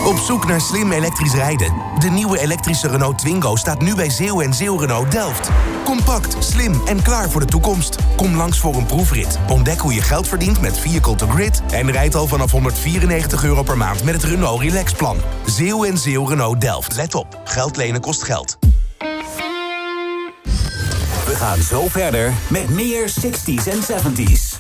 Op zoek naar slim elektrisch rijden? De nieuwe elektrische Renault Twingo staat nu bij Zeeuw en Zeeuw Renault Delft. Compact, slim en klaar voor de toekomst. Kom langs voor een proefrit. Ontdek hoe je geld verdient met Vehicle to Grid... en rijd al vanaf €194 per maand met het Renault Relax Plan. Zeeuw en Zeeuw Renault Delft. Let op, geld lenen kost geld. We gaan zo verder met meer 60s en 70s.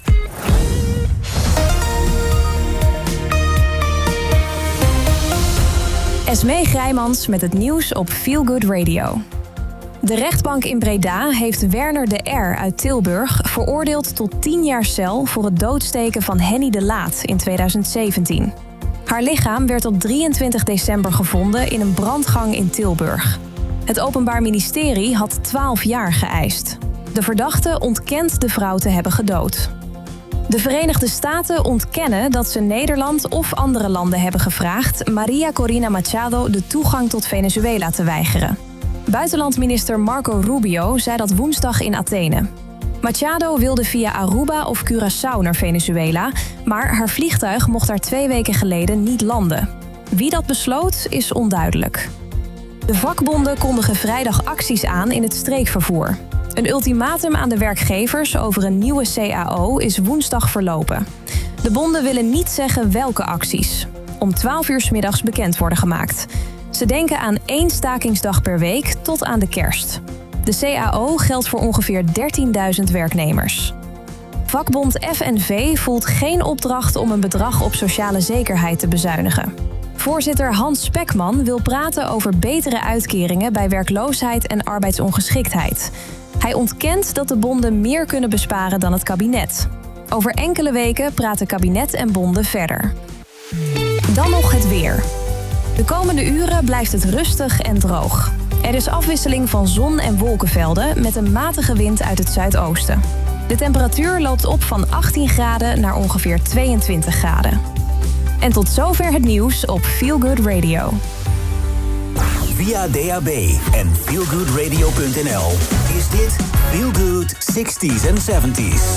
Esmee Grijmans met het nieuws op Feel Good Radio. De rechtbank in Breda heeft Werner de R. uit Tilburg veroordeeld tot 10 jaar cel voor het doodsteken van Henny de Laat in 2017. Haar lichaam werd op 23 december gevonden in een brandgang in Tilburg. Het Openbaar Ministerie had 12 jaar geëist. De verdachte ontkent de vrouw te hebben gedood. De Verenigde Staten ontkennen dat ze Nederland of andere landen hebben gevraagd Maria Corina Machado de toegang tot Venezuela te weigeren. Buitenlandminister Marco Rubio zei dat woensdag in Athene. Machado wilde via Aruba of Curaçao naar Venezuela, maar haar vliegtuig mocht daar 2 weken geleden niet landen. Wie dat besloot is onduidelijk. De vakbonden kondigen vrijdag acties aan in het streekvervoer. Een ultimatum aan de werkgevers over een nieuwe CAO is woensdag verlopen. De bonden willen niet zeggen welke acties. Om 12 uur 's middags bekend worden gemaakt. Ze denken aan 1 stakingsdag per week tot aan de kerst. De CAO geldt voor ongeveer 13.000 werknemers. Vakbond FNV voelt geen opdracht om een bedrag op sociale zekerheid te bezuinigen. Voorzitter Hans Spekman wil praten over betere uitkeringen bij werkloosheid en arbeidsongeschiktheid. Hij ontkent dat de bonden meer kunnen besparen dan het kabinet. Over enkele weken praten kabinet en bonden verder. Dan nog het weer. De komende uren blijft het rustig en droog. Er is afwisseling van zon- en wolkenvelden met een matige wind uit het zuidoosten. De temperatuur loopt op van 18 graden naar ongeveer 22 graden. En tot zover het nieuws op Feel Good Radio. Via DAB en feelgoodradio.nl is dit Feel Good 60s en 70s.